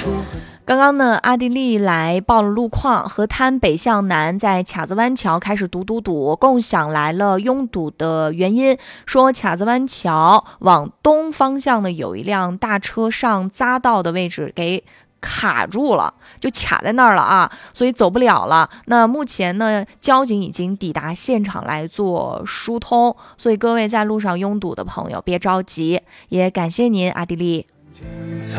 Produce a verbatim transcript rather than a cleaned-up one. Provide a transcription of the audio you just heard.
刚刚呢，阿地利来报了路况，河滩北向南在卡子湾桥开始堵堵堵，共享来了拥堵的原因，说卡子湾桥往东方向呢有一辆大车上匝道的位置给卡住了，就卡在那儿了啊，所以走不了了。那目前呢，交警已经抵达现场来做疏通，所以各位在路上拥堵的朋友别着急，也感谢您阿地利。